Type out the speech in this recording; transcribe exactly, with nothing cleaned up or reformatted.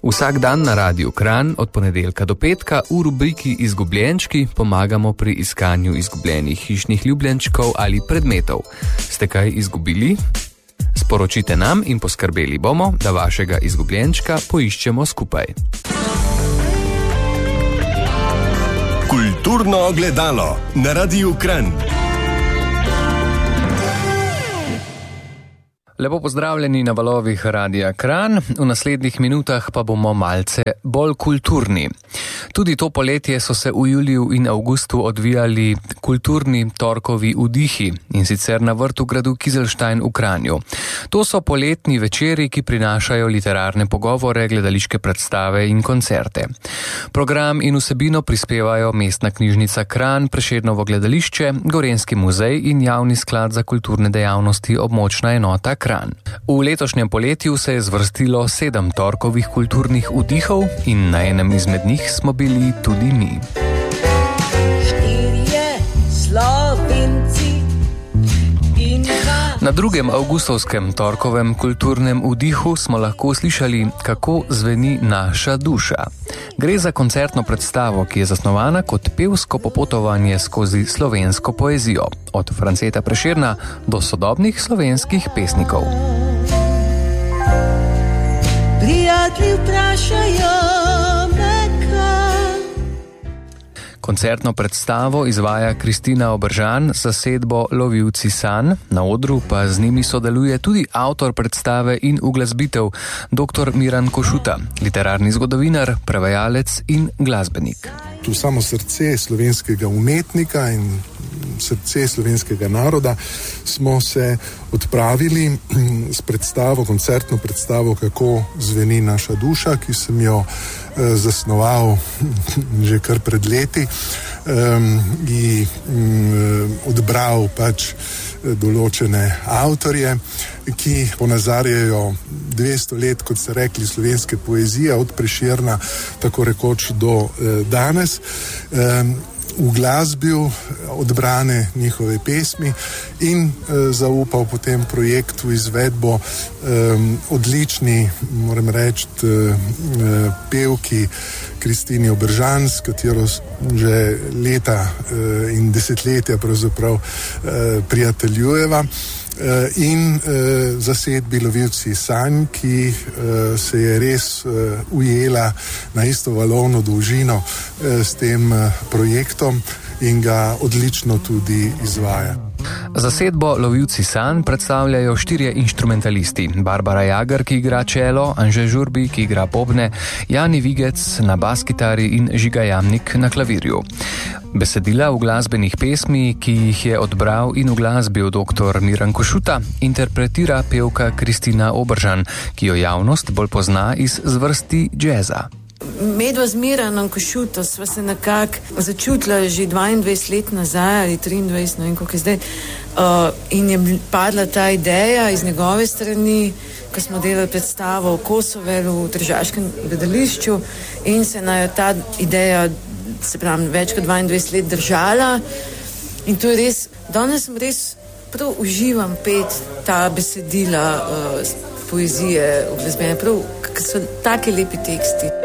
Vsak dan na Radiu Kranj od ponedeljka do petka v rubriki Izgubljenčki pomagamo pri iskanju izgubljenih hišnih ljubljenčkov ali predmetov. Ste kaj izgubili? Sporočite nam in poskrbeli bomo, da vašega izgubljenčka poiščemo skupaj. Kulturno ogledalo na Radiu Kranj. Lepo pozdravljeni na valovih Radia Kranj, v naslednjih minutah pa bomo malce bolj kulturni. Tudi to poletje so se v juliju in avgustu odvijali kulturni torkovi vdihi, in sicer na vrtu gradu Kizelštajn v Kranju. To so poletni večeri, ki prinašajo literarne pogovore, gledališke predstave in koncerte. Program in vsebino prispevajo Mestna knjižnica Kranj, Prešernovo gledališče, Gorenjski muzej in Javni sklad za kulturne dejavnosti območna enota Kranj. V letošnjem poletju se je zvrstilo sedem torkovih kulturnih vdihov in na enem izmed njih smo bili tudi mi. Na drugem avgustovskem torkovem kulturnem vdihu smo lahko slišali, kako zveni naša duša. Gre za koncertno predstavo, ki je zasnovana kot pevsko popotovanje skozi slovensko poezijo, od Franceta Prešerna do sodobnih slovenskih pesnikov. Prijatelji vprašajo me kaj. Koncertno predstavo izvaja Kristina Obržan z zasedbo Lovilci sanj, na odru pa z njimi sodeluje tudi avtor predstave in uglasbitev dr. Miran Košuta, literarni zgodovinar, prevajalec in glasbenik. Tu samo srce slovenskega umetnika in srce slovenskega naroda smo se odpravili s predstavo, koncertno predstavo, kako zveni naša duša, ki sem jo eh, zasnoval že kar pred leti um, in um, odbral pač določene avtorje, ki ponazarjajo dvesto let, kot ste rekli, slovenske poezije, od Prešerna tako rekoč do eh, danes. Um, uglasbil odbrane njihove pesmi in e, zaupal potem projektu izvedbo e, odlični, moram reči, e, pevki Kristini Obržan, s katero že leta e, in desetletja pravzaprav e, prijateljujeva. In uh, zasedbi Lovilci sanj, ki uh, se je res uh, ujela na isto valovno dolžino uh, s tem uh, projektom in ga odlično tudi izvaja. Zasedbo Lovilci sanj predstavljajo štirje inštrumentalisti. Barbara Jager, ki igra čelo, Anže Žurbi, ki igra bobne, Jani Vigec na bas-kitari in Žiga Jamnik na klavirju. Besedila v glasbenih pesmi, ki jih je odbral in uglasbil dr. Miran Košuta, interpretira pevka Kristina Obržan, ki jo javnost bolj pozna iz zvrsti džeza. Medva z Miranom Košuto sva se nekako začutila že dvaindvajset let nazaj ali triindvajset, no in koliko je zdaj. Uh, in je padla ta ideja iz njegove strani, ko smo delali predstavo v Kosovelu, v Tržaškem gledališču, in se naj ta ideja, se pravi, več kot dvaindvajset let držala. In to je res, danes sem res prav uživam pet ta besedila uh, poezije, uglasbene, prav, ker so take lepi teksti.